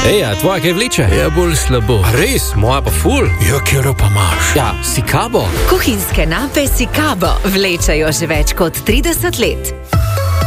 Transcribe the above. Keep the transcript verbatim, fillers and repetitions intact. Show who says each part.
Speaker 1: Ej, a tvoja kaj vleče?
Speaker 2: Ja, bolj slabo.
Speaker 1: A res, moja pa ful.
Speaker 2: Ja, kjero pa imaš?
Speaker 1: Ja, si kabo.
Speaker 3: Kuhinjske nape Sikabo vlečejo že več kot trideset let.